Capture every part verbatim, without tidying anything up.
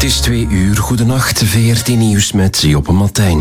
is twee uur. Goedenacht, V R T Nieuws met Joppe Martijn.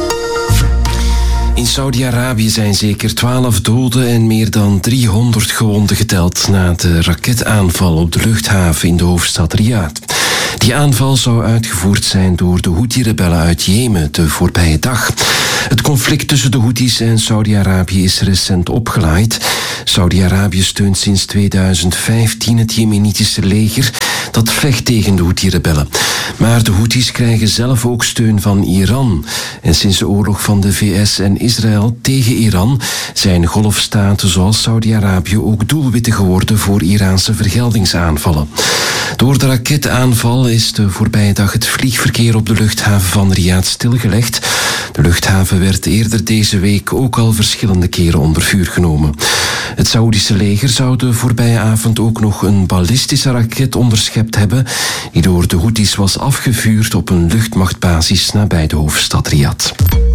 In Saudi-Arabië zijn zeker twaalf doden en meer dan driehonderd gewonden geteld na de raketaanval op de luchthaven in de hoofdstad Riyadh. Die aanval zou uitgevoerd zijn door de Houthi-rebellen uit Jemen de voorbije dag. Het conflict tussen de Houthis en Saudi-Arabië is recent opgelaaid. Saudi-Arabië steunt sinds tweeduizend vijftien het Jemenitische leger dat vecht tegen de Houthi-rebellen. Maar de Houthis krijgen zelf ook steun van Iran. En sinds de oorlog van de V S en Israël tegen Iran zijn golfstaten zoals Saudi-Arabië ook doelwitten geworden voor Iraanse vergeldingsaanvallen. Door de raketaanval is de voorbije dag het vliegverkeer op de luchthaven van Riyadh stilgelegd. De luchthaven werd eerder deze week ook al verschillende keren onder vuur genomen. Het Saoedische leger zou de voorbije avond ook nog een ballistische raket onderschept hebben, die door de Houthis was afgevuurd op een luchtmachtbasis nabij de hoofdstad Riyadh.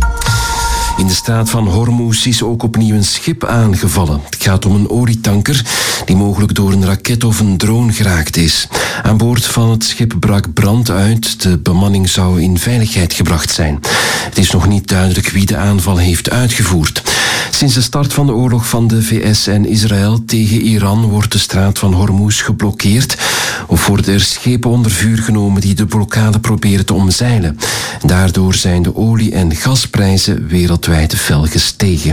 In de straat van Hormuz is ook opnieuw een schip aangevallen. Het gaat om een olietanker die mogelijk door een raket of een drone geraakt is. Aan boord van het schip brak brand uit. De bemanning zou in veiligheid gebracht zijn. Het is nog niet duidelijk wie de aanval heeft uitgevoerd. Sinds de start van de oorlog van de V S en Israël tegen Iran wordt de straat van Hormuz geblokkeerd. Of worden er schepen onder vuur genomen die de blokkade proberen te omzeilen. Daardoor zijn de olie- en gasprijzen wereldwijd fel gestegen.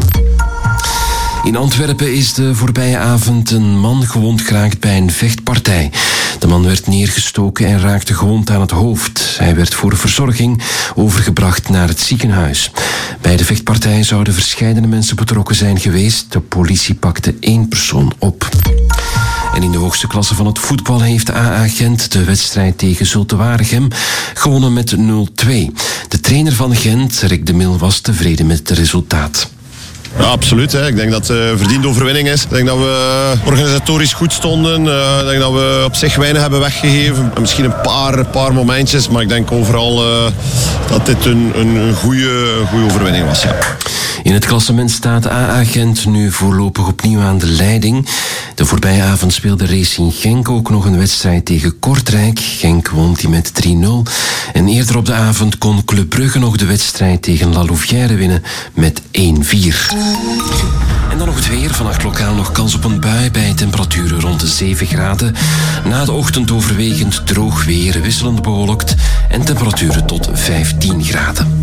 In Antwerpen is de voorbije avond een man gewond geraakt bij een vechtpartij. De man werd neergestoken en raakte gewond aan het hoofd. Hij werd voor verzorging overgebracht naar het ziekenhuis. Bij de vechtpartij zouden verscheidene mensen betrokken zijn geweest. De politie pakte één persoon op. En in de hoogste klasse van het voetbal heeft A A Gent de wedstrijd tegen Zulte Waregem gewonnen met nul twee. De trainer van Gent, Rick de Mil, was tevreden met het resultaat. Ja, absoluut. Hè. Ik denk dat het een verdiende overwinning is. Ik denk dat we organisatorisch goed stonden. Uh, ik denk dat we op zich weinig hebben weggegeven. Misschien een paar, een paar momentjes, maar ik denk overal uh, dat dit een, een, een goede, goede overwinning was. Ja. In het klassement staat A A Gent nu voorlopig opnieuw aan de leiding. De voorbije avond speelde Racing Genk ook nog een wedstrijd tegen Kortrijk. Genk won die met drie nul. En eerder op de avond kon Club Brugge nog de wedstrijd tegen La Louvière winnen met één vier. En dan nog het weer. Vannacht lokaal nog kans op een bui bij temperaturen rond de zeven graden. Na de ochtend overwegend droog weer, wisselend bewolkt en temperaturen tot vijftien graden.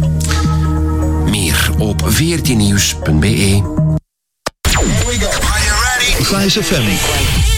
Meer op v r t nieuws punt b e. Vice F M.